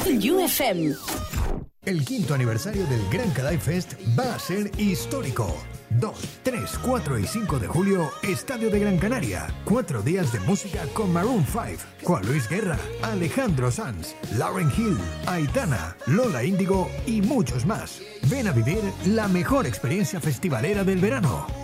UFM. El 5º aniversario del Gran Kadai Fest va a ser histórico. 2, 3, 4 y 5 de julio, Estadio de Gran Canaria. 4 días de música con Maroon 5, Juan Luis Guerra, Alejandro Sanz, Lauryn Hill, Aitana, Lola Índigo y muchos más. Ven a vivir la mejor experiencia festivalera del verano.